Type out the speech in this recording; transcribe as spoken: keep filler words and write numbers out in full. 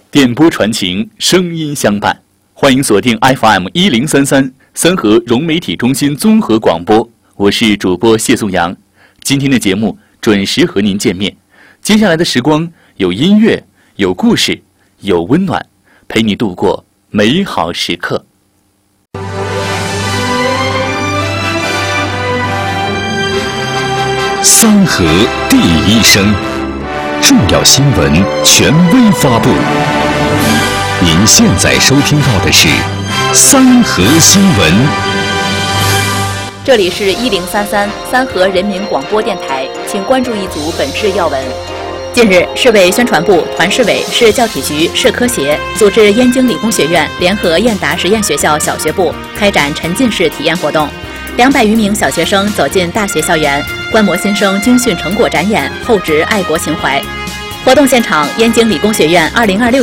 电波传情，声音相伴。欢迎锁定 F M 一零三三三河融媒体中心综合广播，我是主播谢颂阳。今天的节目准时和您见面。接下来的时光有音乐，有故事，有温暖，陪你度过美好时刻。 三河第一声，重要新闻权威发布。您现在收听到的是三河新闻。 这里是一零三三三河人民广播电台，请关注一组本市要闻。近日，市委宣传部、团市委、市教体局、市科协组织燕京理工学院联合燕达实验学校小学部开展沉浸式体验活动。两百余名小学生走进大学校园，观摩新生军训成果展演，厚植爱国情怀。活动现场，燕京理工学院二零二六